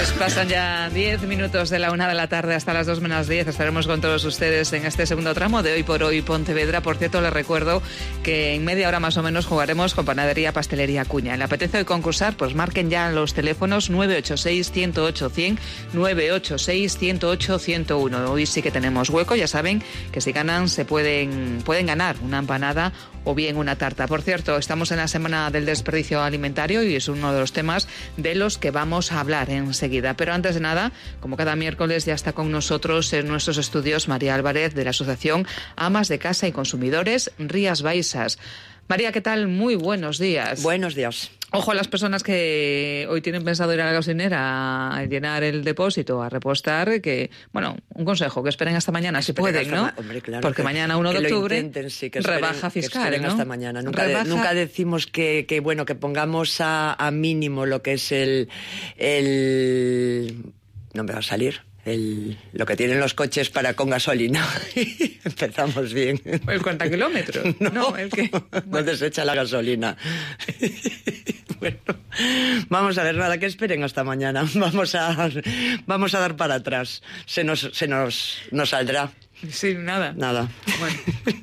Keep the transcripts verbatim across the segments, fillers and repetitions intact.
Pues pasan ya diez minutos de la una de la tarde hasta las dos menos diez. Estaremos con todos ustedes en este segundo tramo de Hoy por Hoy Pontevedra. Por cierto, les recuerdo que en media hora más o menos jugaremos con Panadería Pastelería Cuña. ¿Le apetece hoy concursar? Pues marquen ya los teléfonos nueve ocho seis, uno cero ocho, cien, nueve ocho seis, uno cero ocho, ciento uno. Hoy sí que tenemos hueco. Ya saben que si ganan se pueden, pueden ganar una empanada o bien una tarta. Por cierto, estamos en la semana del desperdicio alimentario y es uno de los temas de los que vamos a hablar enseguida. Pero antes de nada, como cada miércoles, ya está con nosotros en nuestros estudios María Álvarez, de la Asociación Amas de Casa y Consumidores Rías Baixas. María, ¿qué tal? Muy buenos días. Buenos días. Ojo a las personas que hoy tienen pensado ir a la gasolinera a llenar el depósito, a repostar, que, bueno, un consejo, que esperen hasta mañana, si pueden, ¿no? Ma- hombre, claro, porque que, mañana, uno de octubre, intenten, sí, que esperen, rebaja fiscal, que esperen ¿no? hasta mañana. Nunca, Rebaja... de, nunca decimos que, que, bueno, que pongamos a, a mínimo lo que es el... el no me va a salir... El, lo que tienen los coches para con gasolina. Empezamos bien. ¿El cuenta kilómetros? No, no, el que... Bueno. ¿Dónde se echa la gasolina? Bueno, vamos a ver, nada, que esperen hasta mañana. Vamos a, vamos a dar para atrás. Se nos, se nos, nos saldrá. Sí, nada. Nada. Bueno.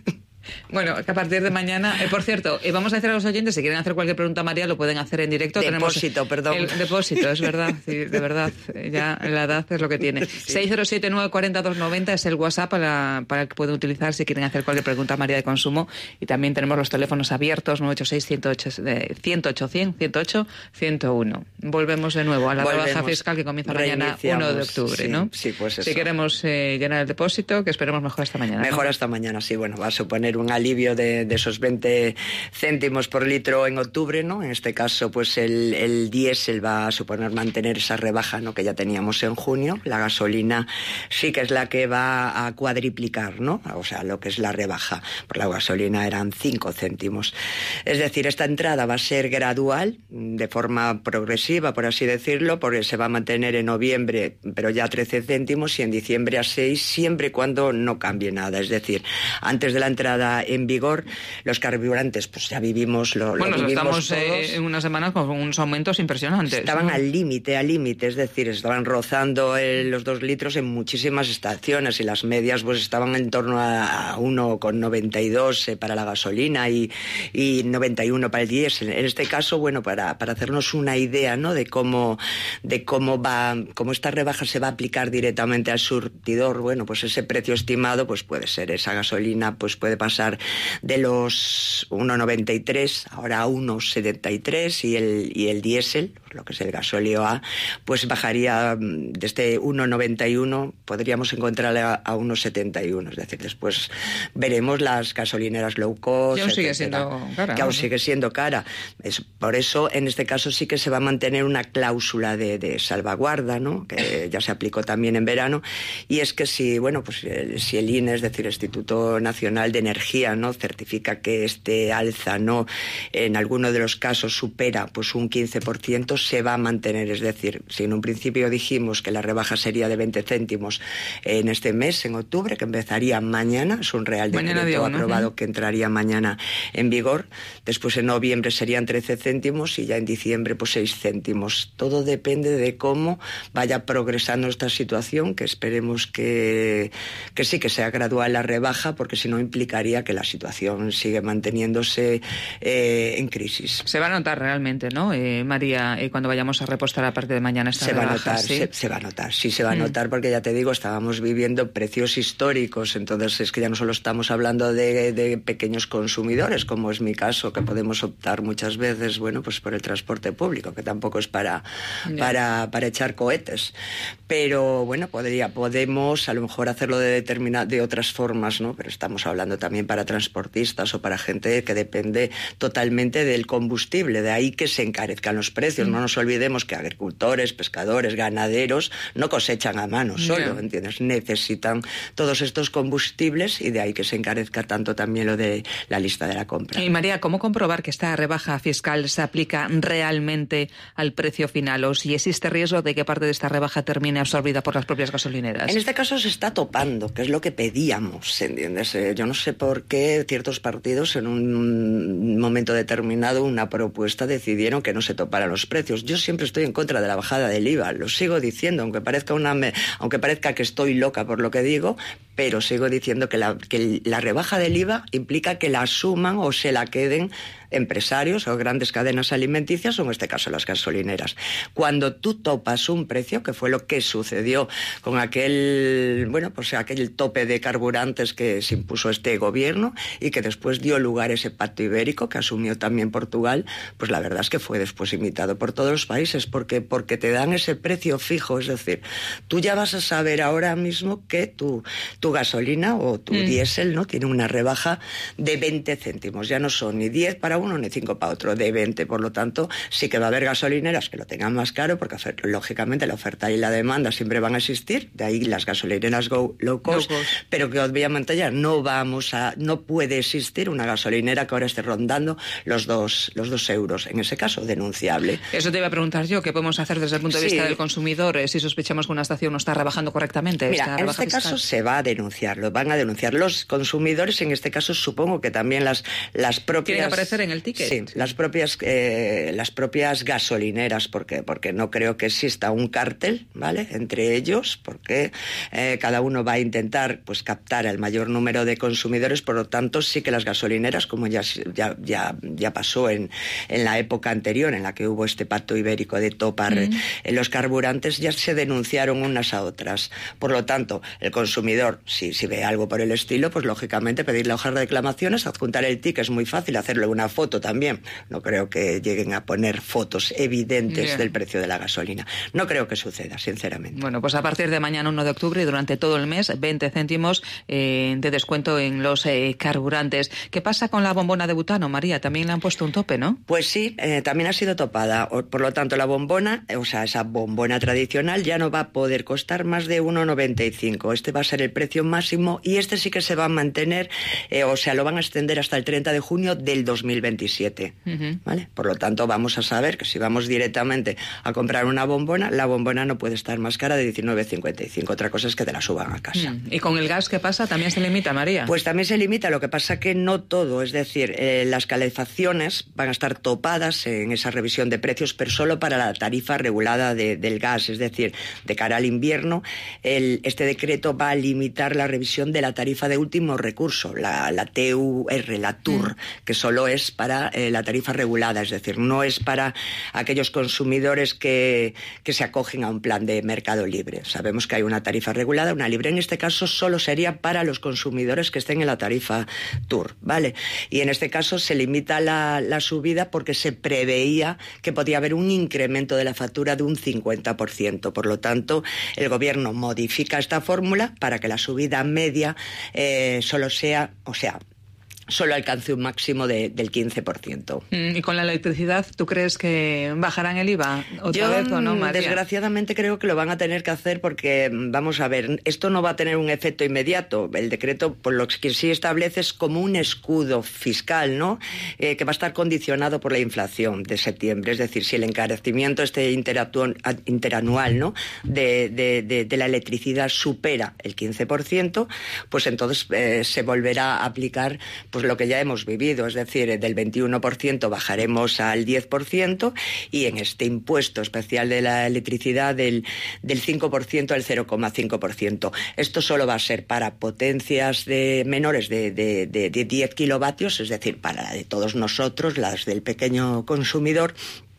Bueno, que a partir de mañana... Eh, por cierto, eh, vamos a decir a los oyentes, si quieren hacer cualquier pregunta a María, lo pueden hacer en directo. Depósito, Tenemos perdón. El depósito, es verdad, sí, de verdad. Ya la edad es lo que tiene. Sí. seis cero siete, nueve cuatro cero, dos nueve cero es el WhatsApp para, para el que pueden utilizar si quieren hacer cualquier pregunta a María de consumo. Y también tenemos los teléfonos abiertos, nueve ocho seis, uno cero ocho, ciento ocho, cien, ciento ocho, ciento uno. Volvemos de nuevo a la Volvemos. rebaja fiscal que comienza mañana uno de octubre, sí, ¿no? Sí, pues eso. Si queremos eh, llenar el depósito, que esperemos mejor hasta mañana. Mejor ¿no? hasta mañana, sí. Bueno, va a suponer un alivio de, de esos veinte céntimos por litro en octubre, ¿no? En este caso, pues el, el diésel va a suponer mantener esa rebaja, ¿no?, que ya teníamos en junio. La gasolina sí que es la que va a cuadriplicar, ¿no? O sea, lo que es la rebaja. Por la gasolina eran cinco céntimos. Es decir, esta entrada va a ser gradual, de forma progresiva, por así decirlo, porque se va a mantener en noviembre, pero ya a trece céntimos, y en diciembre a seis, siempre y cuando no cambie nada. Es decir, antes de la entrada en vigor, los carburantes, pues ya vivimos lo, bueno, lo vivimos estamos eh, en unas semanas con unos aumentos impresionantes. Estaban ¿no? al límite, al límite, es decir, estaban rozando eh, los dos litros en muchísimas estaciones, y las medias pues estaban en torno a, a uno coma noventa y dos eh, para la gasolina y, y noventa y uno para el diésel. En este caso, bueno, para, para hacernos una idea, ¿no?, de cómo, de cómo va, cómo esta rebaja se va a aplicar directamente al surtidor, bueno, pues ese precio estimado pues puede ser, esa gasolina pues puede pasar de los uno coma noventa y tres ahora a uno coma setenta y tres, y el, y el diésel, lo que es el gasóleo A, pues bajaría desde uno coma noventa y uno, podríamos encontrar a, a uno coma setenta y uno, es decir, después veremos las gasolineras low cost, que aún sigue etcétera, siendo cara, que aún ¿no? sigue siendo cara. Es, por eso, en este caso sí que se va a mantener una cláusula de, de salvaguarda, ¿no?, que ya se aplicó también en verano, y es que si, bueno, pues el, si el I N E, es decir, el Instituto Nacional de Energía, ¿no?, certifica que este alza no en alguno de los casos supera pues un quince por ciento, se va a mantener. Es decir, si en un principio dijimos que la rebaja sería de veinte céntimos en este mes, en octubre, que empezaría mañana, es un real decreto día uno, aprobado ¿eh? que entraría mañana en vigor. Después en noviembre serían trece céntimos y ya en diciembre pues seis céntimos. Todo depende de cómo vaya progresando esta situación, que esperemos que, que sí que sea gradual la rebaja, porque si no implicaría que la situación sigue manteniéndose eh, en crisis. Se va a notar realmente, ¿no, eh, María, eh, cuando vayamos a repostar a partir de mañana esta se rebaja? va a notar, ¿sí? se, se va a notar, sí se va a Mm. notar, porque ya te digo, estábamos viviendo precios históricos, entonces es que ya no solo estamos hablando de, de pequeños consumidores, como es mi caso, que podemos optar muchas veces, bueno, pues por el transporte público, que tampoco es para, yeah. para, para echar cohetes, pero bueno, podría, podemos a lo mejor hacerlo de determina, de otras formas, ¿no? Pero estamos hablando también para transportistas o para gente que depende totalmente del combustible, de ahí que se encarezcan los precios. Mm. No nos olvidemos que agricultores, pescadores, ganaderos no cosechan a mano solo, yeah. ¿entiendes? Necesitan todos estos combustibles, y de ahí que se encarezca tanto también lo de la lista de la compra. Y María, ¿cómo comprobar que esta rebaja fiscal se aplica realmente al precio final, o si existe riesgo de que parte de esta rebaja termine absorbida por las propias gasolineras? En este caso se está topando, que es lo que pedíamos, ¿entiendes? Yo no sé porque ciertos partidos en un momento determinado, una propuesta, decidieron que no se toparan los precios. Yo siempre estoy en contra de la bajada del I V A, lo sigo diciendo, aunque parezca una aunque parezca que estoy loca por lo que digo, pero sigo diciendo que la, que la rebaja del I V A implica que la asuman o se la queden empresarios o grandes cadenas alimenticias, o en este caso las gasolineras. Cuando tú topas un precio, que fue lo que sucedió con aquel, bueno, pues aquel tope de carburantes que se impuso este gobierno y que después dio lugar a ese pacto ibérico que asumió también Portugal, pues la verdad es que fue después imitado por todos los países, porque, porque te dan ese precio fijo, es decir, tú ya vas a saber ahora mismo que tu, tu gasolina o tu mm. diésel, ¿no?, tiene una rebaja de veinte céntimos, ya no son ni diez para uno ni cinco para otro, de veinte. Por lo tanto, sí que va a haber gasolineras que lo tengan más caro, porque lógicamente la oferta y la demanda siempre van a existir, de ahí las gasolineras go, low, cost, low cost, pero que obviamente ya no vamos a, no puede existir una gasolinera que ahora esté rondando los dos, los dos euros. En ese caso, denunciable. Eso te iba a preguntar yo, ¿qué podemos hacer desde el punto de vista sí. del consumidor eh, si sospechamos que una estación no está rebajando correctamente? Mira, en este fiscal? caso se va a denunciar, lo van a denunciar los consumidores, en este caso supongo que también las, las propias... ¿Tiene que aparecer en el ticket? Sí, las propias, eh, las propias gasolineras, porque, porque no creo que exista un cártel, ¿vale?, entre ellos, porque eh, cada uno va a intentar pues captar el mayor número de consumidores. Por lo tanto, sí que las gasolineras, como ya, ya, ya, ya pasó en, en la época anterior, en la que hubo este pacto ibérico de topar mm. eh, los carburantes, ya se denunciaron unas a otras. Por lo tanto, el consumidor, si, si ve algo por el estilo, pues lógicamente pedir la hoja de reclamaciones, adjuntar el ticket, es muy fácil, hacerle una foto también. No creo que lleguen a poner fotos evidentes Bien. del precio de la gasolina. No creo que suceda, sinceramente. Bueno, pues a partir de mañana, uno de octubre, y durante todo el mes, veinte céntimos eh, de descuento en los eh, carburantes. ¿Qué pasa con la bombona de butano, María? También le han puesto un tope, ¿no? Pues sí, eh, también ha sido topada. Por lo tanto, la bombona, o sea, esa bombona tradicional, ya no va a poder costar más de uno noventa y cinco. Este va a ser el precio máximo y este sí que se va a mantener, eh, o sea, lo van a extender hasta el treinta de junio del dos mil veintisiete. Uh-huh. ¿Vale? Por lo tanto, vamos a saber que si vamos directamente a comprar una bombona, la bombona no puede estar más cara de diecinueve cincuenta y cinco. Otra cosa es que te la suban a casa. Uh-huh. ¿Y con el gas qué pasa? ¿También se limita, María? Pues también se limita, lo que pasa que no todo. Es decir, eh, las calefacciones van a estar topadas en esa revisión de precios, pero solo para la tarifa regulada de, del gas. Es decir, de cara al invierno, el, este decreto va a limitar la revisión de la tarifa de último recurso, la, la T U R, la T U R, uh-huh. que solo es para eh, la tarifa regulada, es decir, no es para aquellos consumidores que, que se acogen a un plan de mercado libre. Sabemos que hay una tarifa regulada, una libre. En este caso solo sería para los consumidores que estén en la tarifa T U R, ¿vale? Y en este caso se limita la, la subida porque se preveía que podía haber un incremento de la factura de un cincuenta por ciento. Por lo tanto, el gobierno modifica esta fórmula para que la subida media eh, solo sea, o sea, solo alcance un máximo de, del quince por ciento. ¿Y con la electricidad tú crees que bajarán el I V A otra Yo, vez o no, María? Desgraciadamente creo que lo van a tener que hacer porque, vamos a ver, esto no va a tener un efecto inmediato. El decreto, por lo que sí establece, es como un escudo fiscal, ¿no? Eh, que va a estar condicionado por la inflación de septiembre. Es decir, si el encarecimiento este interanual, ¿no?, de, de, de, de la electricidad supera el quince por ciento, pues entonces eh, se volverá a aplicar pues lo que ya hemos vivido, es decir, del veintiuno por ciento bajaremos al diez por ciento y en este impuesto especial de la electricidad del, del cinco por ciento al cero coma cinco por ciento. Esto solo va a ser para potencias de menores de, de, de, de diez kilovatios, es decir, para la de todos nosotros, las del pequeño consumidor,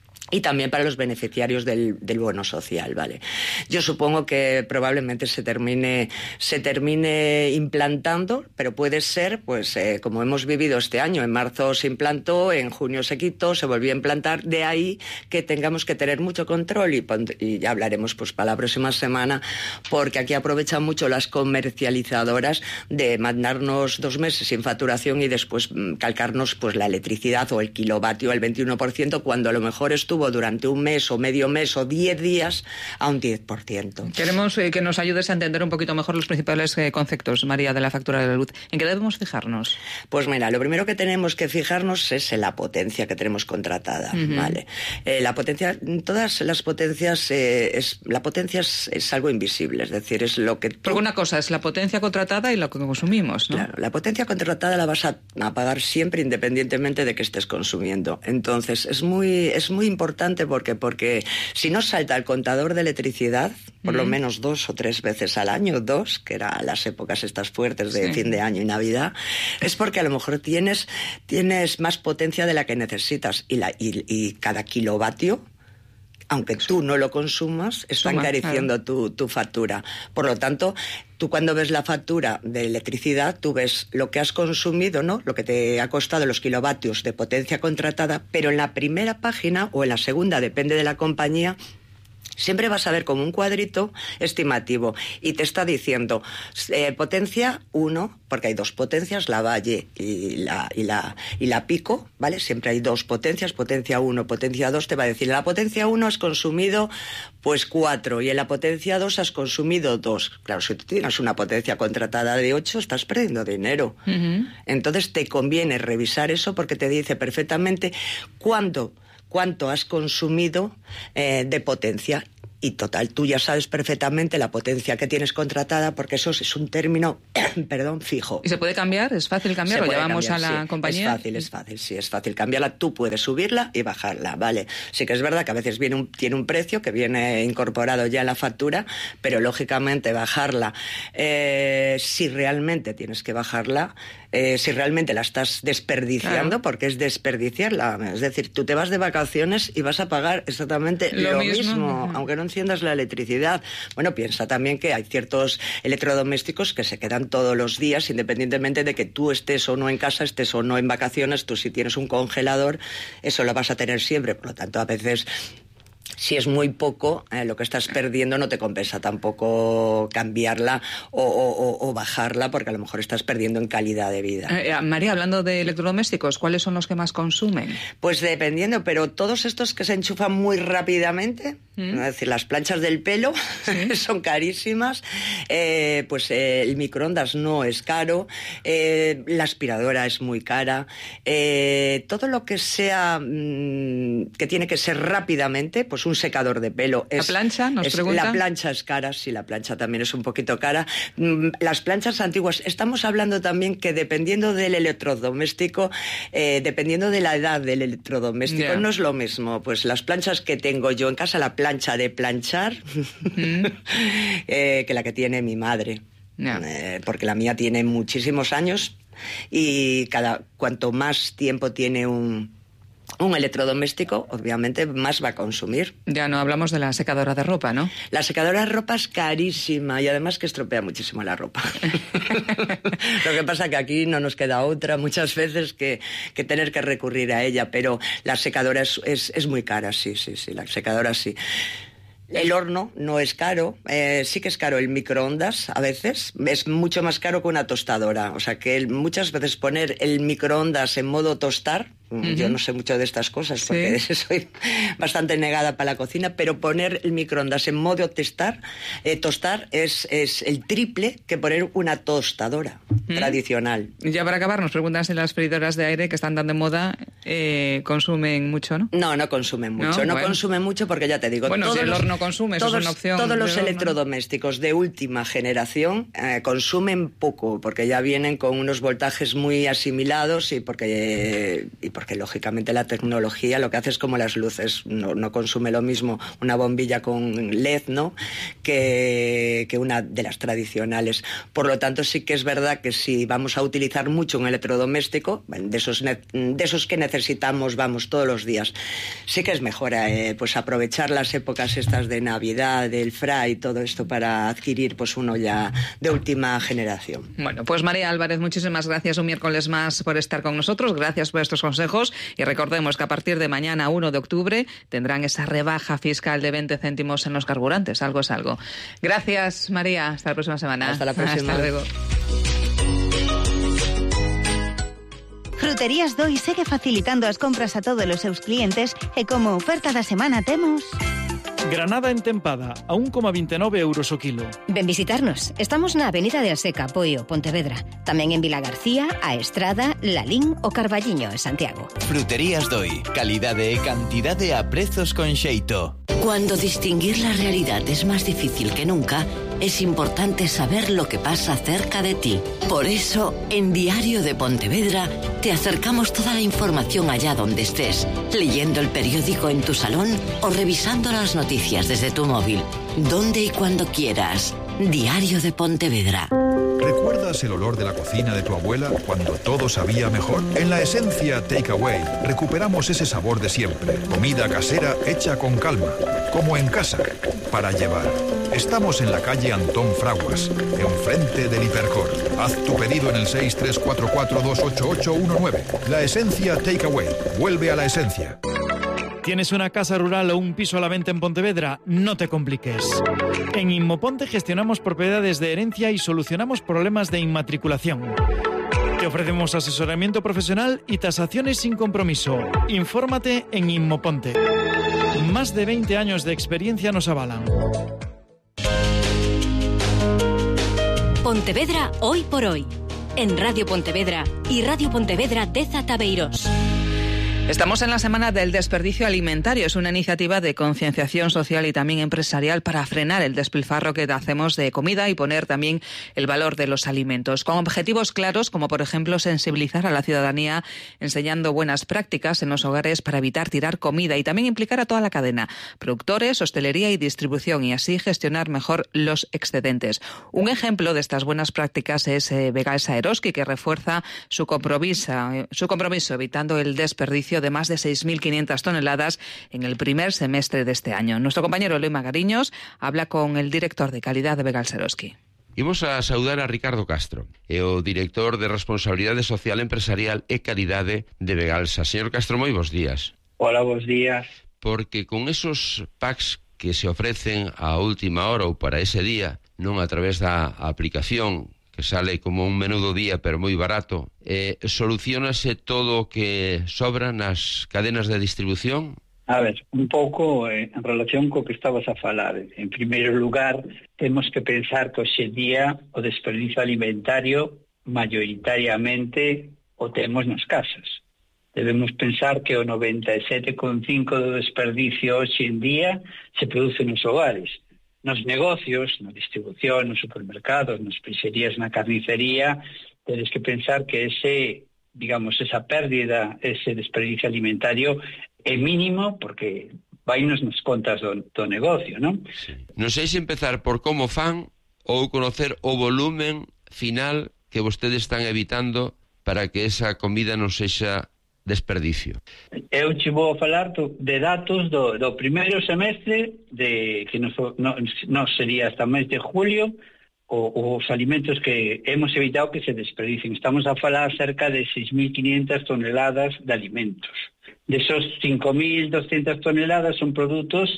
y también para los beneficiarios del, del bono social, ¿vale? Yo supongo que probablemente se termine, se termine implantando, pero puede ser, pues, eh, como hemos vivido este año. En marzo se implantó, en junio se quitó, se volvió a implantar. De ahí que tengamos que tener mucho control y, y ya hablaremos, pues, para la próxima semana, porque aquí aprovechan mucho las comercializadoras de mandarnos dos meses sin facturación y después calcarnos, pues, la electricidad o el kilovatio al veintiuno por ciento, cuando a lo mejor estuvo estuvo durante un mes o medio mes o diez días a un diez por ciento. Queremos eh, que nos ayudes a entender un poquito mejor los principales eh, conceptos, María, de la factura de la luz. ¿En qué debemos fijarnos? Pues mira, lo primero que tenemos que fijarnos es en la potencia que tenemos contratada, uh-huh. ¿vale? Eh, la potencia, todas las potencias, eh, es, la potencia es, es algo invisible, es decir, es lo que tú... Porque una cosa es la potencia contratada y lo que consumimos, ¿no? Claro, la potencia contratada la vas a, a pagar siempre independientemente de que estés consumiendo. Entonces, es muy, es muy importante porque, porque si no salta el contador de electricidad, por uh-huh. lo menos dos o tres veces al año, dos, que eran las épocas estas fuertes de sí. fin de año y Navidad, es porque a lo mejor tienes, tienes más potencia de la que necesitas y, la, y, y cada kilovatio, aunque tú no lo consumas, está Suma, encareciendo claro. tu, tu factura. Por lo tanto, tú cuando ves la factura de electricidad, tú ves lo que has consumido, ¿no? Lo que te ha costado los kilovatios de potencia contratada, pero en la primera página o en la segunda, depende de la compañía, siempre vas a ver como un cuadrito estimativo y te está diciendo eh, potencia uno, porque hay dos potencias, la Valle y la, y, la, y la Pico, ¿vale? Siempre hay dos potencias, potencia uno, potencia dos, te va a decir, en la potencia uno has consumido pues cuatro y en la potencia dos has consumido dos. Claro, si tú tienes una potencia contratada de ocho, estás perdiendo dinero. Uh-huh. Entonces te conviene revisar eso porque te dice perfectamente cuándo... cuánto has consumido eh, de potencia. Y total, tú ya sabes perfectamente la potencia que tienes contratada porque eso es un término, perdón, fijo. ¿Y se puede cambiar? ¿Es fácil cambiarlo? ¿Lo llevamos cambiar, a la sí. compañía? Es fácil, es fácil, sí, es fácil cambiarla. Tú puedes subirla y bajarla, ¿vale? Sí que es verdad que a veces viene un, tiene un precio que viene incorporado ya en la factura, pero lógicamente bajarla, eh, si realmente tienes que bajarla, eh, si realmente la estás desperdiciando, claro. porque es desperdiciarla. Es decir, tú te vas de vacaciones y vas a pagar exactamente lo, lo mismo, mismo uh-huh. aunque no enciendas la electricidad. Bueno, piensa también que hay ciertos electrodomésticos que se quedan todos los días, independientemente de que tú estés o no en casa, estés o no en vacaciones. Tú si tienes un congelador, eso lo vas a tener siempre. Por lo tanto, a veces... si es muy poco, eh, lo que estás perdiendo no te compensa tampoco cambiarla o, o, o bajarla, porque a lo mejor estás perdiendo en calidad de vida. Eh, María, hablando de electrodomésticos, ¿cuáles son los que más consumen? Pues dependiendo, pero todos estos que se enchufan muy rápidamente, ¿Mm? es decir, las planchas del pelo, ¿Sí? son carísimas, eh, pues eh, el microondas no es caro, eh, la aspiradora es muy cara, eh, todo lo que sea, mmm, que tiene que ser rápidamente, pues un secador de pelo. Es, ¿La plancha? Nos es, preguntan. La plancha es cara, sí, la plancha también es un poquito cara. Las planchas antiguas, estamos hablando también que dependiendo del electrodoméstico, eh, dependiendo de la edad del electrodoméstico, yeah. no es lo mismo. Pues las planchas que tengo yo en casa, la plancha de planchar, mm. eh, que la que tiene mi madre. Yeah. Eh, porque la mía tiene muchísimos años y cada cuanto más tiempo tiene un... un electrodoméstico, obviamente, más va a consumir. Ya no hablamos de la secadora de ropa, ¿no? La secadora de ropa es carísima y además que estropea muchísimo la ropa. Lo que pasa que aquí no nos queda otra muchas veces que, que tener que recurrir a ella, pero la secadora es, es, es muy cara, sí, sí, sí, la secadora sí. El horno no es caro, eh, sí que es caro el microondas a veces, es mucho más caro que una tostadora, o sea que el, muchas veces poner el microondas en modo tostar, uh-huh. yo no sé mucho de estas cosas porque ¿Sí? soy bastante negada para la cocina, pero poner el microondas en modo testar, eh, tostar es, es el triple que poner una tostadora uh-huh. tradicional. Ya para acabar, nos preguntan si las freidoras de aire que están tan de moda eh, consumen mucho, ¿no? No, no consumen mucho, no, no bueno. consumen mucho porque ya te digo, bueno, todos si el los... horno consume, eso todos, es una opción. Todos los de electrodomésticos de última generación eh, consumen poco, porque ya vienen con unos voltajes muy asimilados y porque, y porque lógicamente la tecnología lo que hace es como las luces, no, no consume lo mismo una bombilla con L E D, ¿no?, que, que una de las tradicionales. Por lo tanto, sí que es verdad que si vamos a utilizar mucho un electrodoméstico, de esos, de esos que necesitamos, vamos, todos los días, sí que es mejor eh, pues aprovechar las épocas estas de Navidad, del Fray, todo esto para adquirir pues uno ya de última generación. Bueno, pues María Álvarez, muchísimas gracias un miércoles más por estar con nosotros, gracias por estos consejos y recordemos que a partir de mañana, uno de octubre, tendrán esa rebaja fiscal de veinte céntimos en los carburantes, algo es algo. Gracias María, hasta la próxima semana. Hasta la próxima. Hasta luego. Fruterías Doi segue facilitando as compras a todos os seus clientes e como oferta da semana temos... Granada entempada, a un coma veintinueve euros o kilo. Ven visitarnos. Estamos na Avenida de Aseca, Poio, Pontevedra. Tamén en Vila García, A Estrada, Lalín o Carballiño, en Santiago. Fruterías Doi. Calidade e cantidade a prezos con xeito. Cuando distinguir la realidad es más difícil que nunca, es importante saber lo que pasa cerca de ti. Por eso, en Diario de Pontevedra, te acercamos toda la información allá donde estés, leyendo el periódico en tu salón o revisando las noticias desde tu móvil. Donde y cuando quieras. Diario de Pontevedra. ¿Recuerdas el olor de la cocina de tu abuela cuando todo sabía mejor? En la Esencia Takeaway recuperamos ese sabor de siempre. Comida casera hecha con calma, como en casa, para llevar. Estamos en la calle Antón Fraguas, enfrente del Hipercor. Haz tu pedido en el seis tres cuatro cuatro dos ocho ocho uno nueve. La Esencia Takeaway. Vuelve a la esencia. ¿Tienes una casa rural o un piso a la venta en Pontevedra? No te compliques. En Inmoponte gestionamos propiedades de herencia y solucionamos problemas de inmatriculación. Te ofrecemos asesoramiento profesional y tasaciones sin compromiso. Infórmate en Inmoponte. Más de veinte años de experiencia nos avalan. Pontevedra hoy por hoy. En Radio Pontevedra y Radio Pontevedra Deza Tabeiros. Estamos en la Semana del Desperdicio Alimentario. Es una iniciativa de concienciación social y también empresarial para frenar el despilfarro que hacemos de comida y poner también el valor de los alimentos. Con objetivos claros, como por ejemplo sensibilizar a la ciudadanía enseñando buenas prácticas en los hogares para evitar tirar comida y también implicar a toda la cadena, productores, hostelería y distribución, y así gestionar mejor los excedentes. Un ejemplo de estas buenas prácticas es eh, Begalsa Eroski, que refuerza su compromiso, eh, su compromiso evitando el desperdicio de más de seis mil quinientas toneladas en el primer semestre de este año. Nuestro compañero Eloy Magariños habla con el director de calidad de Begalsa Eroski. Imos a saudar a Ricardo Castro, é o director de Responsabilidade Social Empresarial e Calidade de Begalsa. Señor Castro, moi bons días. Hola, bons días. Porque con esos packs que se ofrecen a última hora ou para ese día, non a través da aplicación, que sale como un menudo día pero moi barato, eh, solucionase todo o que sobra nas cadenas de distribución? A ver, un pouco eh, en relación co que estabas a falar. En primeiro lugar, temos que pensar que hoxe día o desperdicio alimentario maioritariamente o temos nas casas. Debemos pensar que o noventa e sete coma cinco do desperdicio hoxe en día se produce nos hogares. Nos negocios, na distribución, nos supermercados, nas peixerías, na carnicería, tedes que pensar que ese, digamos, esa pérdida, ese desperdicio alimentario é mínimo porque vainos nas contas do, do negocio, non? Sí. Non sei se empezar por como fan ou conocer o volumen final que vostedes están evitando para que esa comida non sexa desperdicio. Eu che vou falar do, de datos do, do primeiro semestre de que nos, no, nos sería hasta o mes de julio o, os alimentos que hemos evitado que se desperdicien. Estamos a falar cerca de seis mil quinientas toneladas de alimentos. De esos cinco mil doscientas toneladas son produtos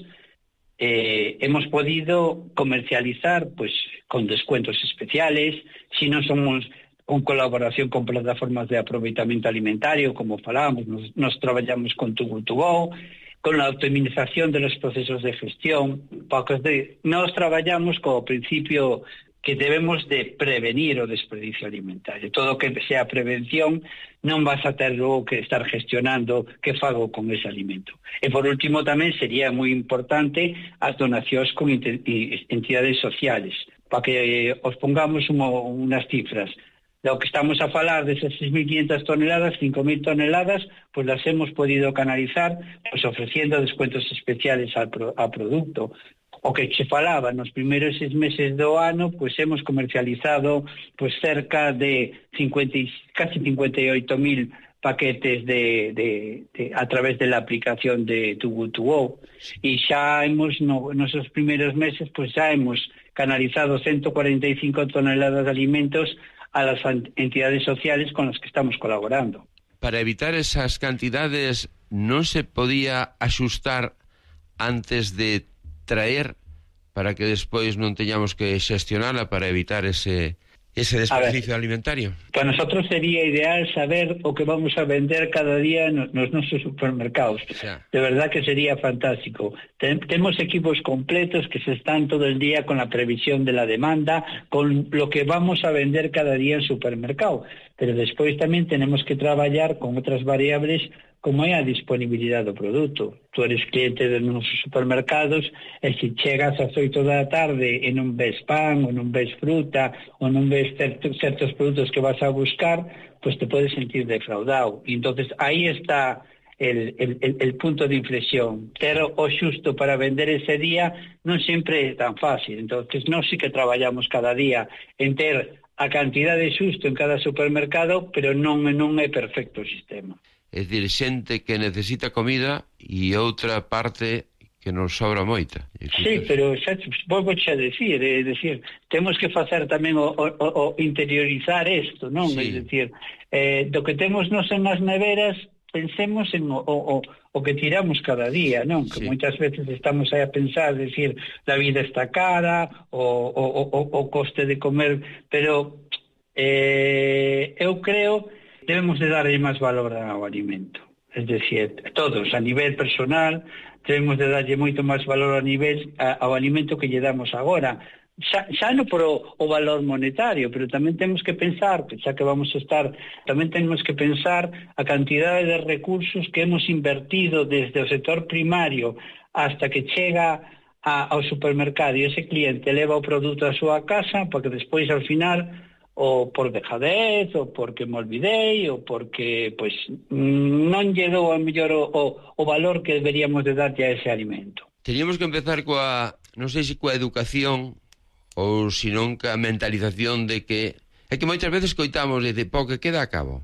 eh, hemos podido comercializar pues con descuentos especiales, si non somos con colaboración con plataformas de aproveitamento alimentario, como falábamos, nos, nos traballamos con Too Good To Go, con la optimización de los procesos de gestión, de, nos traballamos co principio que debemos de prevenir o desperdicio alimentario. Todo que sea prevención non vas a ter logo que estar gestionando que fago con ese alimento. E por último tamén sería moi importante as donacións con entidades sociales, para que os pongamos umo, unas cifras. Lo que estamos a falar de esas seis mil quinientas toneladas, cinco mil toneladas, pues las hemos podido canalizar pues ofreciendo descuentos especiales al, pro, al producto. O que se falaba nos primeiros seis meses do ano, pues hemos comercializado pues cerca de cincuenta, casi cincuenta y ocho mil paquetes de, de, de, a través de la aplicación de Too Good To Go. Y ya hemos, no, en esos primeros meses, pues ya hemos canalizado ciento cuarenta y cinco toneladas de alimentos a las entidades sociales con las que estamos colaborando. Para evitar esas cantidades, ¿non se podía axustar antes de traer para que despois non teñamos que xestionala para evitar ese ese desperdicio alimentario? Para nosotros sería ideal saber o que vamos a vender cada día nos, nos nosos supermercados. O sea, de verdad que sería fantástico. Ten, tenemos equipos completos que se están todo el día con la previsión de la demanda, con lo que vamos a vender cada día en supermercado. Pero despois tamén tenemos que traballar con outras variables como é a disponibilidade do produto. Tu eres cliente de nosos supermercados e se chegas ás oito da tarde e non ves pan, ou non ves fruta, ou non ves certos, certos produtos que vas a buscar, pues te podes sentir defraudado. E entonces aí está el, el, el, el punto de inflexión. Ter o xusto para vender ese día non sempre é tan fácil. Entonces nós sí que traballamos cada día en ter a cantidade xusto en cada supermercado, pero non, non é perfecto o sistema. É dicir, xente que necesita comida e outra parte que nos sobra moita. Sí, pero xa vou xa decir, é dicir, temos que facer tamén o, o, o interiorizar isto, non? Sí. É dicir, eh, do que temos nos en as neveras, pensemos en o, o, o que tiramos cada día, non? Que sí. Moitas veces estamos aí a pensar, decir, la vida está cara, o, o, o, o coste de comer, pero eh, eu creo debemos de darlle máis valor ao alimento. Es decir, todos, a nivel personal, debemos de darlle moito máis valor a nivel a, ao alimento que lle damos agora. Xa, xa non por o, o valor monetario, pero tamén temos que pensar, xa que vamos a estar, tamén temos que pensar a cantidade de recursos que hemos invertido desde o sector primario hasta que chega a, ao supermercado e ese cliente leva o produto á súa casa, porque despois ao final ou por dejadez, ou porque me olvidei, ou porque pois non lle dou a mellor o, o, o valor que deberíamos de darlle a ese alimento. Teníamos que empezar coa, non sei se coa educación ou senón coa mentalización de que é que moitas veces coitamos de po que queda a cabo.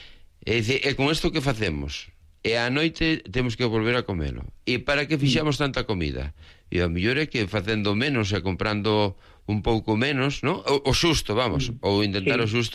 É dicir, e con isto que facemos? E á noite temos que volver a comelo. E para que fixamos tanta comida? E a mellor é que facendo menos e comprando un pouco menos, ¿no? O, o xusto, vamos, mm. ou intentar sí. o xusto.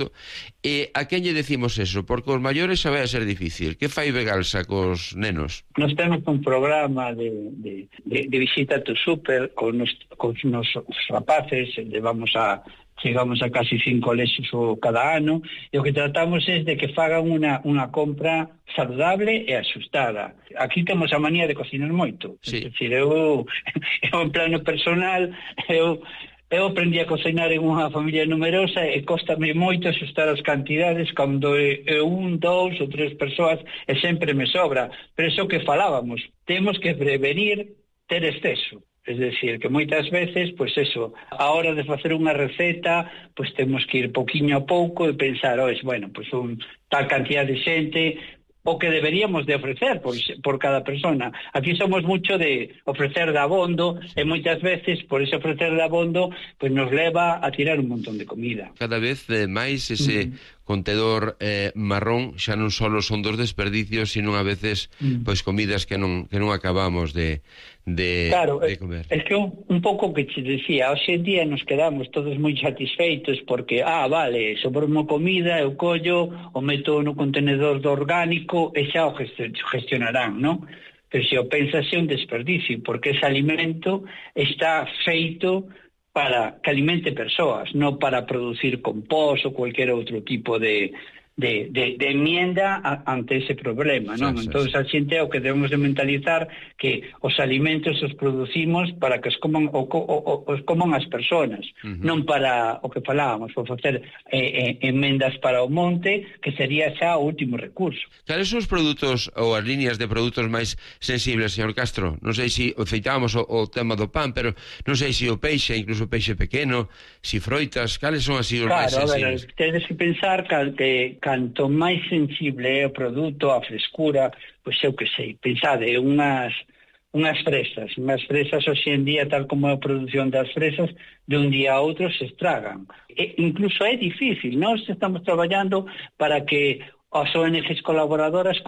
E a quen lle decimos eso? Porque os maiores xa vai a ser difícil. Que fai Vegalsa cos nenos? Nos temos un programa de, de, de, de visita to super con nos, con nos rapaces, levamos a chegamos a casi cinco leses cada ano, e o que tratamos é de que fagan unha, unha compra saludable e asustada. Aquí temos a manía de cocinar moito. Sí. É dicir, eu, eu en plano personal, eu Eu aprendi a cocinar en unha familia numerosa e cóstame moito asustar as cantidades cando é un, dous ou tres persoas e sempre me sobra. Pero iso que falábamos, temos que prevenir ter exceso. Es decir, que moitas veces, pois eso, a hora de facer unha receta, pois temos que ir poquinho a pouco e pensar, ois, bueno, pois un tal cantidad de xente, o que deberíamos de ofrecer por, por cada persona. Aquí somos mucho de ofrecer de abondo e moitas veces por ese ofrecer de abondo pues nos leva a tirar un montón de comida. Cada vez eh, máis ese mm. contedor eh, marrón xa non só son dos desperdicios, sino a veces mm. pois comidas que non que non acabamos de de, claro, de comer. Es que un, un pouco que te decía, hoxe en día nos quedamos todos moi satisfeitos porque, ah, vale, sobrou comida, eu collo, o meto no contenedor do orgánico e xa o gestionarán, non? Pero se o pensas é un desperdicio, porque ese alimento está feito para que alimente persoas, non para producir compost ou cualquier outro tipo de De, de, de enmienda a, ante ese problema, non? Sí, sí, entón, a xente é o que debemos de mentalizar que os alimentos os producimos para que os coman, o, o, o, os coman as persoas, uh-huh. non para o que falábamos, por facer eh, eh, enmendas para o monte, que sería xa o último recurso. Cales son os produtos ou as líneas de produtos máis sensibles, señor Castro? Non sei se feitábamos o, o tema do pan, pero non sei se o peixe, incluso o peixe pequeno, si froitas, cales son así os claro, máis sensibles? Claro, tedes que pensar que canto máis sensible é o produto, a frescura, pois eu que sei, pensade, unhas unhas fresas, unhas fresas hoxe en día, tal como é a produción das fresas, de un día a outro se estragan. E incluso é difícil, nós estamos traballando para que as O N Ges colaboradoras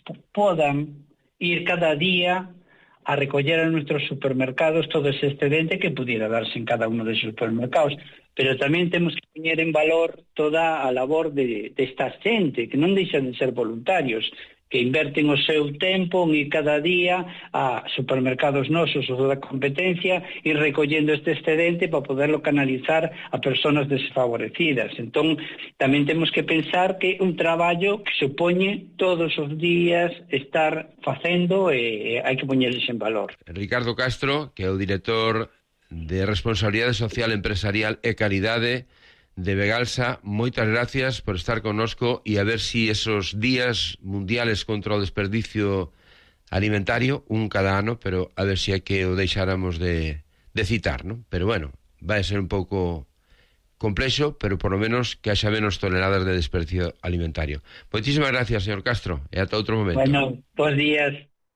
podan ir cada día a recoller a nuestros supermercados todo ese excedente que pudiera darse en cada uno de esos supermercados. Pero tamén temos que poñer en valor toda a labor de, de esta xente, que non deixan de ser voluntarios. que inverten o seu tempo en ir cada día a supermercados nosos ou da competencia e recollendo este excedente para poderlo canalizar a persoas desfavorecidas. Entón, tamén temos que pensar que é un traballo que se poñe todos os días estar facendo e hai que poñerles en valor. Ricardo Castro, que é o director de Responsabilidade Social Empresarial e Caridade de Begalsa, moitas gracias por estar connosco e a ver si esos días mundiales contra o desperdicio alimentario, un cada ano, pero a ver si é que o deixáramos de, de citar, ¿no? Pero bueno, vai ser un pouco complexo, pero por lo menos que haxa menos toneladas de desperdicio alimentario. Moitísimas gracias, señor Castro, e ata outro momento. Bueno, bons días.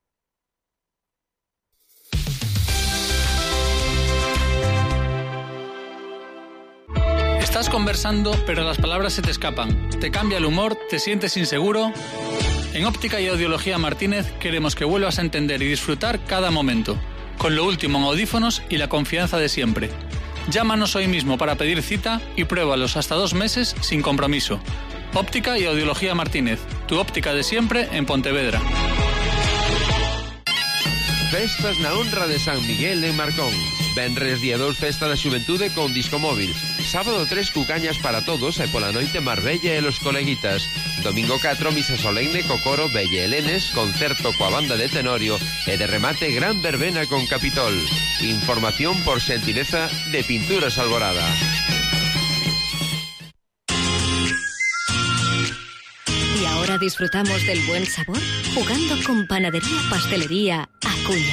Estás conversando, pero las palabras se te escapan. Te cambia el humor, te sientes inseguro. En Óptica y Audiología Martínez queremos que vuelvas a entender y disfrutar cada momento, con lo último en audífonos y la confianza de siempre. Llámanos hoy mismo para pedir cita y pruébalos hasta dos meses sin compromiso. Óptica y Audiología Martínez, tu óptica de siempre en Pontevedra. Festas na honra de San Miguel en Marcón. Venres día dos, festa da xuventude con disco móvil. Sábado tres, cucañas para todos e pola noite Marbella e los coleguitas. Domingo catro, misa solemne co coro Belle Helenes, concerto coa banda de Tenorio e de remate gran verbena con Capitol. Información por xentileza de Pinturas Alborada. Y ahora disfrutamos del buen sabor jugando con Panadería Pastelería Acuña.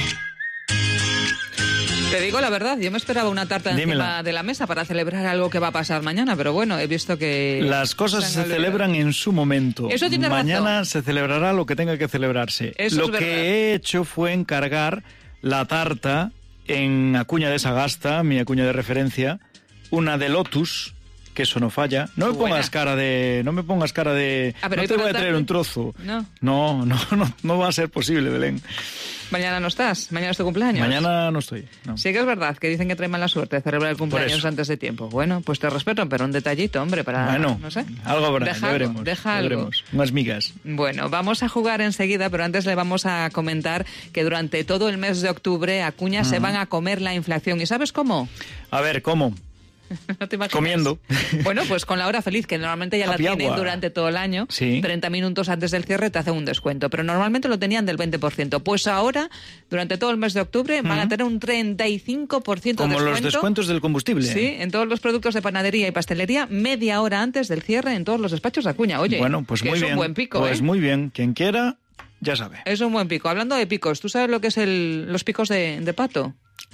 Te digo la verdad, yo me esperaba una tarta Dímela. encima de la mesa para celebrar algo que va a pasar mañana, pero bueno, he visto que... Las cosas se, se celebran en su momento. Eso tiene Mañana razón. se celebrará lo que tenga que celebrarse. Eso lo es que verdad. he hecho fue encargar la tarta en Acuña de Sagasta, mi Acuña de referencia, una de Lotus, que eso no falla. No me Buena. pongas cara de... No me pongas cara de... Ah, pero no hoy te por voy a la traer tarde. un trozo. No. No, no, no, no va a ser posible, Belén. Mañana no estás, mañana es tu cumpleaños. Mañana no estoy. No. Sí que es verdad que dicen que trae mala suerte celebrar el cumpleaños eso. antes de tiempo. Bueno, pues te respeto, pero un detallito, hombre, para... Bueno, no sé. algo habrá, Deja ya algo, veremos. deja ya algo. veremos. Unas migas. Bueno, vamos a jugar enseguida, pero antes le vamos a comentar que durante todo el mes de octubre Acuña se van a comer la inflación. ¿Y sabes cómo? A ver, ¿cómo? No te imaginas. Comiendo. Bueno, pues con la hora feliz, que normalmente ya la Happy tienen hour. durante todo el año. Sí. treinta minutos antes del cierre te hacen un descuento, pero normalmente lo tenían del veinte por ciento. Pues ahora, durante todo el mes de octubre, van a tener un treinta y cinco por ciento de Como descuento. los descuentos del combustible. Sí, en todos los productos de panadería y pastelería, media hora antes del cierre en todos los despachos de Acuña. Oye, Bueno, pues que muy es bien. un buen pico, Pues ¿eh? muy bien. Quien quiera, ya sabe. Es un buen pico. Hablando de picos, ¿tú sabes lo que es el, los picos de, de pato?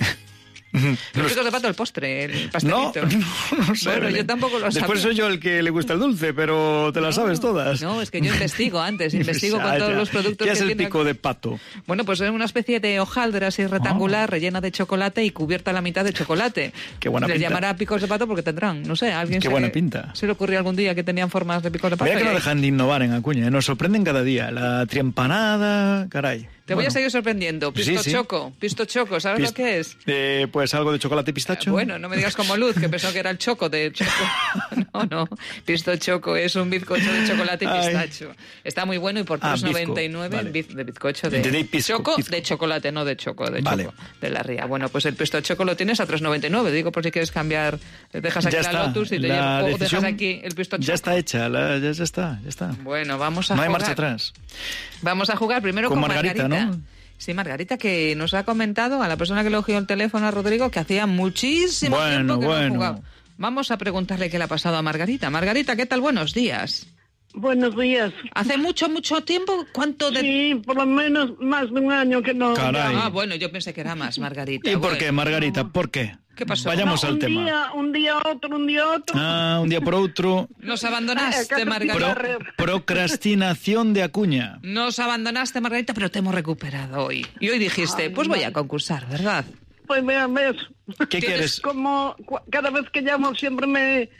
Los picos de pato, el postre, el No, pastelito. no, no sé. Bueno, Belén. yo tampoco lo sabía. Después soy yo el que le gusta el dulce, pero te las sabes todas. No, es que yo investigo antes, investigo con Ah, todos ya. los productos ¿Qué que es el tiene. pico de pato? Bueno, pues es una especie de hojaldra así rectangular, rellena de chocolate y cubierta a la mitad de chocolate. Qué buena Les pinta. llamará picos de pato porque tendrán, no sé, alguien Qué se, buena pinta. se le ocurrió algún día que tenían formas de picos de pato. Mira que y no ahí- dejan de innovar en Acuña, ¿eh? Nos sorprenden cada día. La triempanada, caray. Te voy Bueno, a seguir sorprendiendo. Pisto Sí, sí. choco, pisto choco, ¿sabes pis- lo que es? eh, pues algo de chocolate y pistacho. Bueno, no me digas como Luz, que pensó que era el choco de choco. No, no. Pisto choco es un bizcocho de chocolate y Ay. pistacho. Está muy bueno y por Ah, tres noventa y nueve bizco, vale. biz- de bizcocho de Entendí, pisco, choco pisco. de chocolate, no de choco, de Vale. choco de la ría. Bueno, pues el pisto choco lo tienes a tres noventa y nueve. Digo por si quieres cambiar, dejas aquí Ya la está. Lotus y te La llevo- o dejas decisión aquí el pisto choco. Ya está hecha, la- ya, ya está, ya está. Bueno, vamos a No hay jugar. marcha atrás. Vamos a jugar primero Con con, Margarita, ¿no? Sí, Margarita, que nos ha comentado a la persona que le cogió el teléfono a Rodrigo que hacía muchísimo Bueno, tiempo que bueno. no jugaba. Vamos a preguntarle qué le ha pasado a Margarita. Margarita, ¿qué tal? Buenos días. Buenos días. ¿Hace mucho, mucho tiempo? ¿Cuánto de...? Sí, por lo menos más de un año que no. Caray. Ah, bueno, yo pensé que era más, Margarita. ¿Y por Bueno. qué, Margarita? ¿Por qué? ¿Qué pasó? Vayamos No, al un tema. Día, un día otro, un día otro. Ah, un día por otro. Nos Eh, abandonaste, casi Margarita. Re- Procrastinación de Acuña. Nos abandonaste, Margarita, pero te hemos recuperado hoy. Y hoy dijiste, pues voy a concursar, ¿verdad? Pues vean, ves. ¿Qué quieres? Como cu- cada vez que llamo siempre me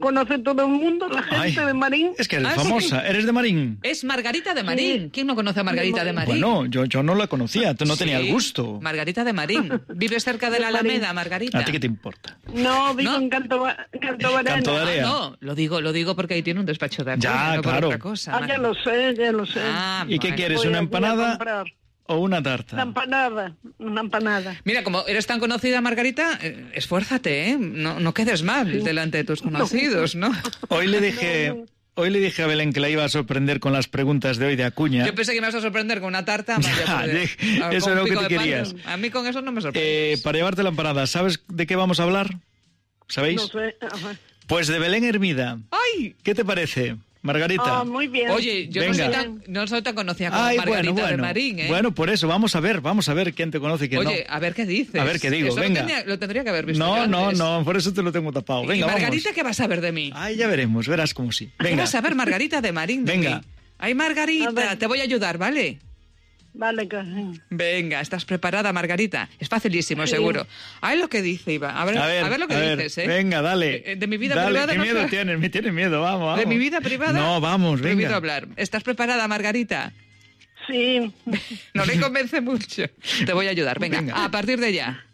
conoce todo el mundo, la gente Ay, de Marín. Es que eres Ah, famosa. sí. ¿Eres de Marín? Es Margarita de Marín. ¿Quién no conoce a Margarita de Marín? Bueno, yo, yo no la conocía, no tenía Sí, el gusto. Margarita de Marín. ¿Vives cerca de la Alameda, Margarita? ¿A ti qué te importa? No, vivo ¿No? en Canto, Canto Varena. Canto Ah, Varea. no, lo digo, lo digo porque ahí tiene un despacho de acuña, Ya, no por claro. otra cosa. Ah, ya lo sé, ya lo sé. Ah, ¿Y qué bueno. quieres, Voy una a- voy a empanada comprar. o una Una tarta? empanada, una empanada. Mira, como eres tan conocida, Margarita, eh, esfuérzate, ¿eh? No, no quedes mal delante de tus conocidos, ¿no? Hoy le dije... Hoy le dije a Belén que la iba a sorprender con las preguntas de hoy de Acuña. Yo pensé que me ibas a sorprender con una tarta. Ya, vaya, por Dios. de- Ah, eso con era un lo que pico te de pan. querías. A mí con eso no me sorprende. Eh, para llevarte la empanada, ¿sabes de qué vamos a hablar? ¿Sabéis? No sé. Ajá. Pues de Belén Hermida. ¡Ay! ¿Qué te parece, Margarita? Ah, muy bien. Oye, yo no soy, Venga. tan, no soy tan conocida como Ay, Margarita bueno, bueno. de Marín, ¿eh? Bueno, por eso, vamos a ver, vamos a ver quién te conoce y quién Oye, no. a ver qué dices. A ver qué digo, Eso venga. Lo, tenía- lo tendría que haber visto No, yo no, antes. no, por eso te lo tengo tapado. Venga, ¿Y Margarita vamos. qué va a saber de mí? Ay, ya veremos, verás como sí. ¿Qué Venga. vas a ver, Margarita de Marín? de Venga. mí? Ay, Margarita, A ver. te voy a ayudar, ¿vale? Vale, que- Venga, ¿estás preparada, Margarita? Es facilísimo, Sí. seguro. Ay, lo que dice, Iván. A ver, A ver, a ver lo que a ver, dices, ¿eh? Venga, dale. Eh, De mi vida Dale, privada ¿qué no miedo sé- tienes? Me tienes miedo, vamos, vamos. ¿De mi vida privada? No, vamos, Prohibido venga. hablar. ¿Estás preparada, Margarita? Sí. No le convence mucho. Te voy a ayudar. Venga, Venga. a partir de ya.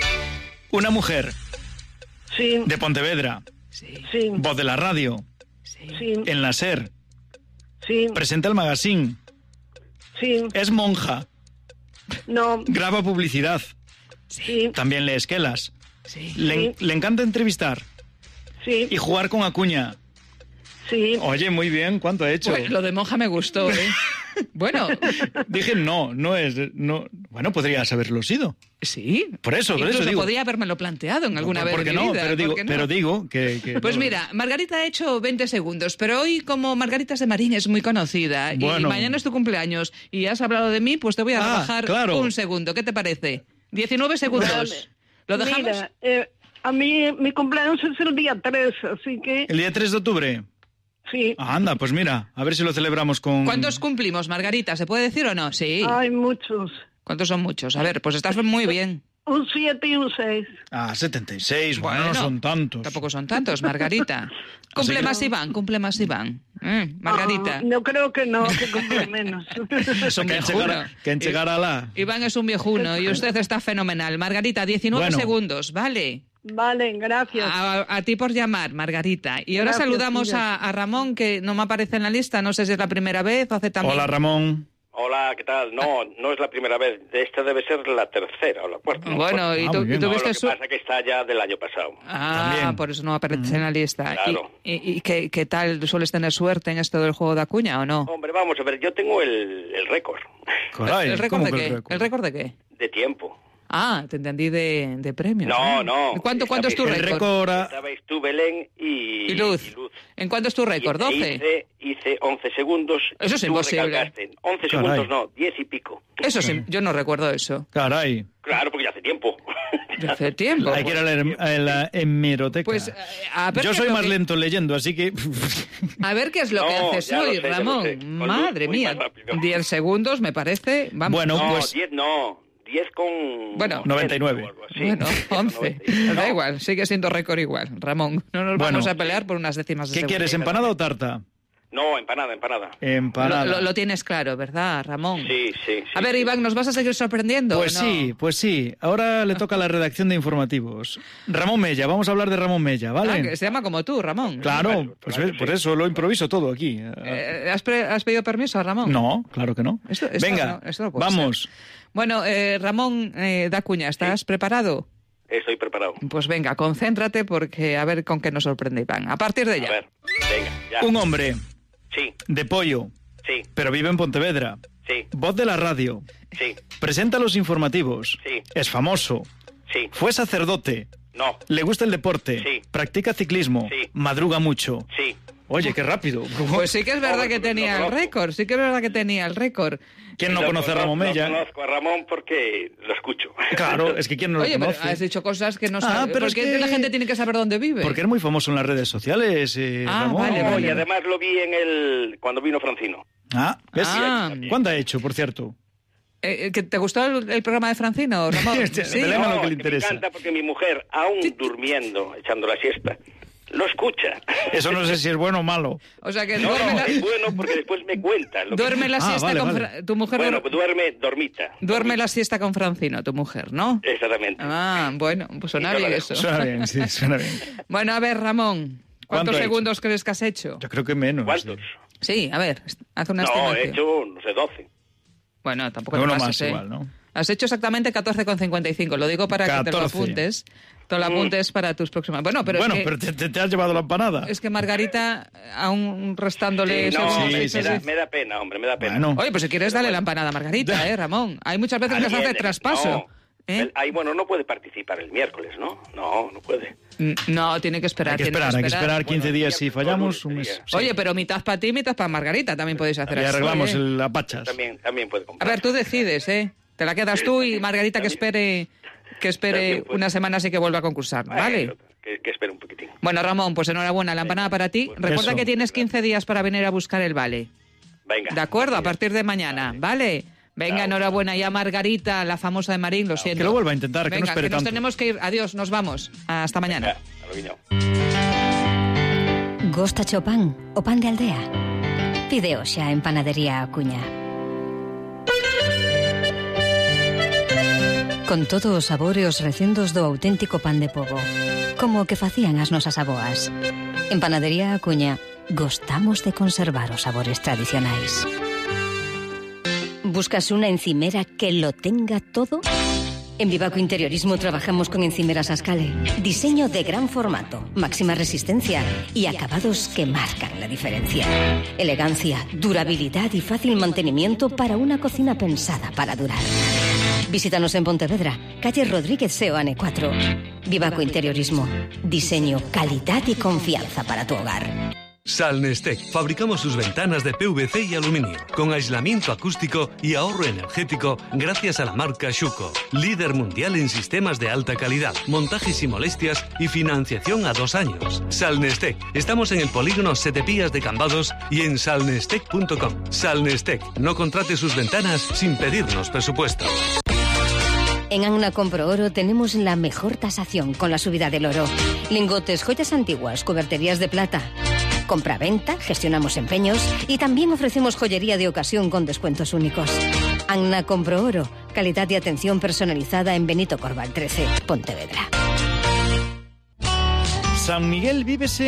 Una mujer Sí, de Pontevedra, Sí, sí, voz de la radio, sí. sí, en la SER, sí, presenta el magazine, sí. es monja, No, graba publicidad, sí, también lee esquelas, Sí. le, le encanta entrevistar sí, y jugar con Acuña. sí. Oye, muy bien, ¿cuánto ha hecho? Pues lo de monja me gustó, ¿eh? Bueno, Dije, no, no es... No. Bueno, podrías haberlo sido. sí. Por eso, por Incluso eso digo. podía habérmelo planteado en alguna ¿Por- vez por qué de mi no? vida. Pero digo, ¿por qué no? pero digo que... que Pues no. mira, Margarita ha hecho veinte segundos, pero hoy como Margarita de Marín es muy conocida Bueno. y mañana es tu cumpleaños y has hablado de mí, pues te voy a Ah, rebajar claro. un segundo. ¿Qué te parece? diecinueve segundos. Vale. ¿Lo dejamos? Mira, eh, a mí mi cumpleaños es el día tres, así que ¿El día tres de octubre? sí. Ah, anda, pues mira, a ver si lo celebramos con... ¿Cuántos cumplimos, Margarita? ¿Se puede decir o no? Sí. Hay muchos. ¿Cuántos son muchos? A ver, pues estás muy bien. Un siete y un seis. Ah, setenta y seis, bueno, no Bueno, son tantos. Tampoco son tantos, Margarita. Cumple que- más Iván, cumple más Iván. Eh, Margarita. Ah, no creo que no, que cumple menos. Eso, que viejuno. enchegar, que enchegar a la... Iván es un viejuno y usted está fenomenal. Margarita, diecinueve Bueno. segundos, ¿vale? Vale, gracias. A, a ti por llamar, Margarita. Y ahora Gracias, saludamos tía. a, a Ramón, que no me aparece en la lista. No sé si es la primera vez o hace también. Hola, Ramón. Hola, ¿qué tal? No, no es la primera vez. Esta debe ser la tercera o la cuarta. Bueno, y Ah, tú, muy y bien. tú No, lo viste que su... pasa es que está ya del año pasado. Ah, También. por eso no aparece en la lista. Claro. ¿Y, y, y qué, qué tal? ¿Sueles tener suerte en esto del juego de Acuña o no? Hombre, vamos a ver, yo tengo el, el récord Caray, ¿El récord ¿cómo de que qué? el récord? ¿El récord de qué? de tiempo. Ah, te entendí de, de premios. No, ¿eh? no. ¿Cuánto, ¿Cuánto es tu Estabais- El récord? récord... a- Estabais tú, Belén, y, Y Luz. y Luz. ¿En cuánto es tu récord? Y- e ¿doce? Hice, hice once segundos. Eso es y tú imposible. recalcaste. once Caray. segundos no, diez y pico. Eso sí, yo no recuerdo eso. Caray, Claro, porque ya hace tiempo. De hace tiempo. hay que ir a la, her- a la hemeroteca. Pues eh, a ver Yo qué soy es lo más que- lento leyendo, así que... A ver qué es lo que No, haces ya lo hoy, sé, ya lo Ramón. sé. Con luz, Madre muy mía, más rápido. diez segundos me parece. Vamos. Bueno, no, pues... diez no. diez con... Bueno. noventa y nueve. o algo así. Bueno, once. noventa. Da No, igual, sigue siendo récord igual, Ramón. No nos Bueno. vamos a pelear por unas décimas de ¿Qué segundo. quieres, empanada o tarta? No, empanada, empanada. Empanada. Lo, lo- lo tienes claro, ¿verdad, Ramón? Sí, sí, sí. A ver, sí. Iván, ¿nos vas a seguir sorprendiendo? Pues o no? sí, pues sí. Ahora le toca a la redacción de informativos. Ramón Mella, vamos a hablar de Ramón Mella, ¿vale? Ah, que se llama como tú, Ramón. Claro, pues ves, por eso lo improviso todo aquí. Eh, ¿has, pre- has pedido permiso a Ramón? No, claro que no. Esto- esto Venga, no- esto no puede vamos. Bueno, eh, Ramón eh, Dacuña, ¿estás preparado? Estoy preparado. Pues venga, concéntrate porque a ver con qué nos sorprende Iván. A partir de A ya. ver, venga, ya. Un hombre Sí, de Pollo, sí, pero vive en Pontevedra. sí, Voz de la radio. sí, Presenta los informativos. Sí. Es famoso. sí. Fue sacerdote. No, Le gusta el deporte. Sí. Practica ciclismo. Sí. Madruga mucho. sí. Oye, qué rápido. Pues sí que es verdad Hombre, que pues lo tenía el conozco. récord, sí que es verdad que tenía el récord. ¿Quién no Lo conoce a conozco- Ramón lo Mella? conozco a Ramón porque lo escucho. Claro, es que ¿quién no lo Oye, pero conoce? has dicho cosas que no Ah, sabes. pero ¿Por es qué que- la gente tiene que saber dónde vive? Porque es muy famoso en las redes sociales, eh, Ah, Ramón. vale, No, vale. y además lo vi en el cuando vino Francino. Ah, ¿ves? Ah. ¿Cuándo ha hecho, por cierto? Eh, eh, ¿que ¿Te gustó el, el programa de Francino, Ramón? Sí, Sí. Belén, a lo que le es me interesa. encanta porque mi mujer, aún durmiendo, echando la siesta, Lo escucha. Eso no sé si es bueno o malo. O sea que No, duerme no, la... es bueno porque después me cuenta. Lo Duerme que... la Ah, siesta vale, con... vale. Fra- Tu mujer Bueno, duer- duerme dormita. duerme la siesta con Francino, tu mujer, ¿no? Exactamente. Ah, bueno, pues suena Y no bien la eso. Suena bien, sí, suena bien. Bueno, a ver, Ramón, ¿Cuánto ¿cuántos he hecho? segundos crees que has hecho? Yo creo que menos. ¿Cuántos? Sí, a ver, haz una No, estimación. he hecho, no sé, doce. Bueno, tampoco Uno te más pases, ¿eh? igual, ¿no? Has hecho exactamente catorce con cincuenta y cinco. Lo digo para que te lo catorce. apuntes. Te lo apuntes para tus próximas... Bueno, pero bueno, es que... pero te, te- te has llevado la empanada. Es que Margarita, aún restándole... Sí, no, esos me, seis, me da, seis- me da pena, hombre, me da pena. Bueno. Oye, pues si quieres, dale la empanada a Margarita, ¿eh, Ramón? Hay muchas veces que nos hace Alguien- traspaso. No, ¿eh? el- ahí, bueno, no puede participar el miércoles, ¿no? No, no puede. Mm, No, tiene que esperar. Hay que tiene esperar, hay que esperar quince Bueno, días. Si miércoles, fallamos, un lunes mes. sería. Sí. Oye, pero mitad para ti, mitad para Margarita. También podéis hacer Y así. arreglamos ¿eh? el apachas. También, también puede comprar. A ver, tú decides, ¿eh? Te la quedas tú y Margarita que espere que espere También puede. una semana así que vuelva a concursar, ¿vale? Bueno, que, que espere un poquitín. Bueno, Ramón, pues enhorabuena, la empanada para ti. Recuerda Eso. que tienes quince días para venir a buscar el vale. Venga. ¿De acuerdo? A partir de mañana, ¿vale? Venga, Chao. enhorabuena. Y a Margarita, la famosa de Marín, lo siento. Que lo vuelva a intentar, que no Venga, espere que nos tanto. tenemos que ir. Adiós, nos vamos. Hasta mañana. Venga, a lo guiño. Gostache o pan, o pan de aldea. Pide xa en Panadería Acuña. Con todos os sabor e os recendos do auténtico pan de pobo, como o que facían as nosas aboas. En Panadería Acuña gostamos de conservar os sabores tradicionais. ¿Buscas una encimera que lo tenga todo? En Vivaco Interiorismo trabajamos con encimeras Ascale. Diseño de gran formato, máxima resistencia y acabados que marcan la diferencia. Elegancia, durabilidad y fácil mantenimiento para una cocina pensada para durar. Visítanos en Pontevedra, calle Rodríguez Seoane cuatro. Vivaco Interiorismo. Diseño, calidad y confianza para tu hogar. Salnestec. Fabricamos sus ventanas de P V C y aluminio, con aislamiento acústico y ahorro energético gracias a la marca Schuco, líder mundial en sistemas de alta calidad, montajes y molestias y financiación a dos años. Salnestec. Estamos en el polígono Setepías de Cambados y en salnestec punto com. Salnestec. No contrate sus ventanas sin pedirnos presupuesto. En Anna Compro Oro tenemos la mejor tasación con la subida del oro. Lingotes, joyas antiguas, cuberterías de plata. Compra-venta, gestionamos empeños y también ofrecemos joyería de ocasión con descuentos únicos. Anna Compro Oro, calidad y atención personalizada en Benito Corval trece, Pontevedra. San Miguel vívese